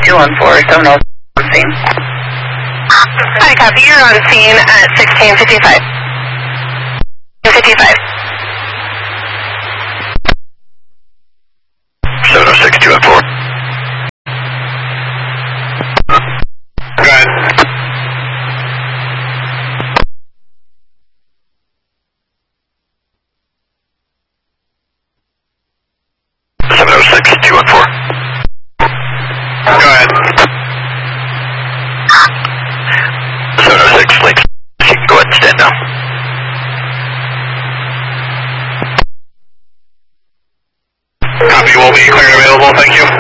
214, 706 on scene. Hi, copy. You're on scene at 1655. 55. 706, 214. Go ahead. 706, 214. Go ahead. 706, Lake. You can go ahead and stand down. Copy, will be clear and available, thank you.